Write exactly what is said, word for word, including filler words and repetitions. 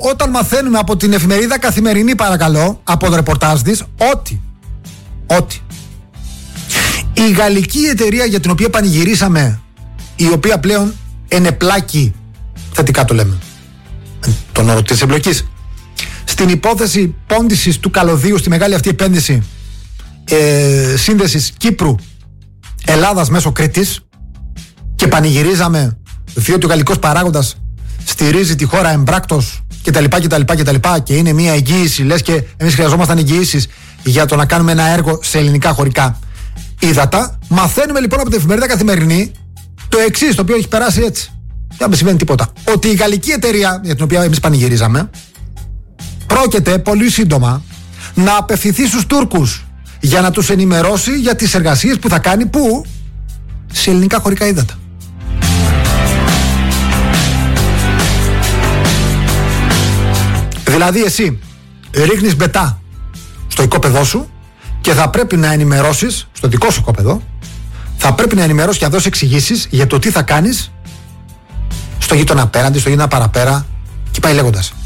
όταν μαθαίνουμε από την εφημερίδα Καθημερινή, παρακαλώ, από το ρεπορτάζ της, ότι, ότι η γαλλική εταιρεία για την οποία πανηγυρίσαμε, η οποία πλέον ενεπλάκει, θετικά το λέμε, τον όρο της εμπλοκής, στην υπόθεση πόντισης του καλωδίου, στη μεγάλη αυτή επένδυση ε, σύνδεσης Κύπρου Ελλάδας μέσω Κρήτης, και πανηγυρίζαμε διότι ο γαλλικός παράγοντας στηρίζει τη χώρα εμπράκτος κτλ. κτλ, κτλ και είναι μια εγγύηση, λες και εμείς χρειαζόμασταν εγγυήσεις για το να κάνουμε ένα έργο σε ελληνικά χωρικά ύδατα. Μαθαίνουμε λοιπόν από την εφημερίδα Καθημερινή το εξής, το οποίο έχει περάσει έτσι, δεν με σημαίνει τίποτα, ότι η γαλλική εταιρεία για την οποία εμείς πανηγυρίζαμε πρόκειται πολύ σύντομα να απευθυνθεί στους Τούρκους για να τους ενημερώσει για τις εργασίες που θα κάνει, που σε ελληνικά χωρικά ύδατα. Δηλαδή εσύ ρίχνεις μπετά στο οικόπεδό σου και θα πρέπει να ενημερώσεις, στο δικό σου οικόπεδο, θα πρέπει να ενημερώσεις και να δώσεις εξηγήσεις για το τι θα κάνεις στο γείτονα απέναντι, στο γείτονα παραπέρα και πάει λέγοντας.